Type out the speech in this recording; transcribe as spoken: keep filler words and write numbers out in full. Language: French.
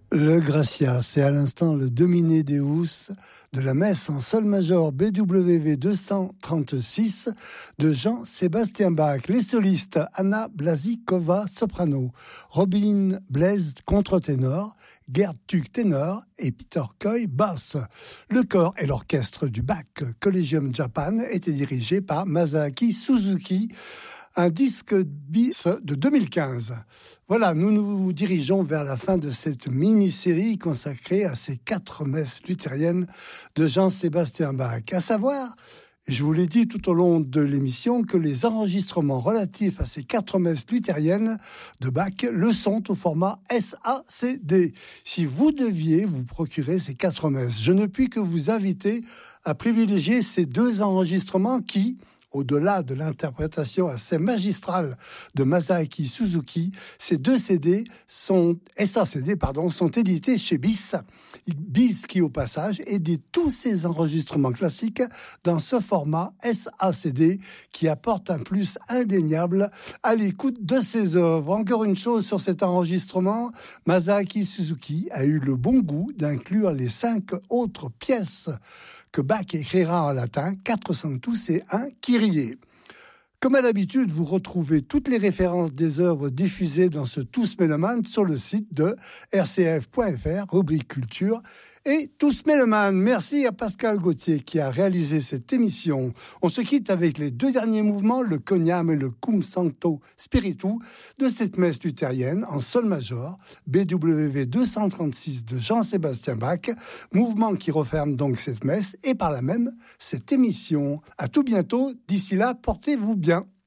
Le Gracia, c'est à l'instant le Domine Deus de la messe en sol majeur B W V deux cent trente-six de Jean-Sébastien Bach. Les solistes Anna Blazikova, soprano, Robin Blaise, contre-ténor, Gerd Tuck, ténor et Peter Coy, basse. Le chœur et l'orchestre du Bach Collegium Japan étaient dirigés par Masaaki Suzuki. Un disque bis de deux mille quinze. Voilà, nous nous dirigeons vers la fin de cette mini-série consacrée à ces quatre messes luthériennes de Jean-Sébastien Bach. À savoir, et je vous l'ai dit tout au long de l'émission, que les enregistrements relatifs à ces quatre messes luthériennes de Bach le sont au format S A C D. Si vous deviez vous procurer ces quatre messes, je ne puis que vous inviter à privilégier ces deux enregistrements qui, au-delà de l'interprétation assez magistrale de Masaaki Suzuki, ces deux C D sont, S A C D, pardon, sont édités chez Bis. Bis qui, au passage, édite tous ces enregistrements classiques dans ce format S A C D qui apporte un plus indéniable à l'écoute de ses œuvres. Encore une chose sur cet enregistrement, Masaaki Suzuki a eu le bon goût d'inclure les cinq autres pièces que Bach écrira en latin, quatre Sanctus et un Kyrie. Comme à l'habitude, vous retrouvez toutes les références des œuvres diffusées dans ce Tous Mélomanes sur le site de r c f point f r, rubrique culture, et Tous Mélomanes. Merci à Pascal Gauthier qui a réalisé cette émission. On se quitte avec les deux derniers mouvements, le Cognam et le Cum Sancto Spiritu, de cette messe luthérienne en sol majeur, B W V deux cent trente-six de Jean-Sébastien Bach, mouvement qui referme donc cette messe et par là même cette émission. À tout bientôt, d'ici là, portez-vous bien.